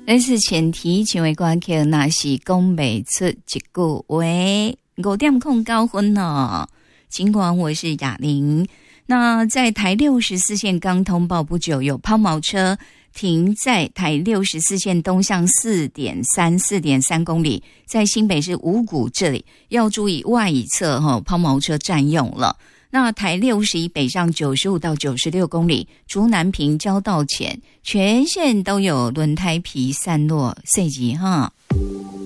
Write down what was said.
但是前提请为观客那是讲不出一句话，5点09分哦。尽管我是雅玲，那在台64线刚通报不久，有抛锚车停在台64线东向4.3公里，在新北市五股这里，要注意外侧抛锚车占用了。那台61北上95到96公里，竹南平交道前全线都有轮胎皮散落碎迹哈。